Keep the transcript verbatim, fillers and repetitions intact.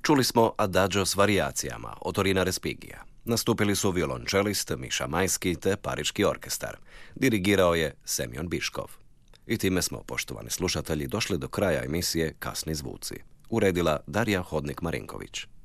Čuli smo Adagio s varijacijama Otorina Respigija. Nastupili su violončelist Miša Majski te Pariški orkestar. Dirigirao je Semjon Biškov. I time smo, poštovani slušatelji, došli do kraja emisije Kasni zvuci. Uredila Darija Hodnik-Marinković.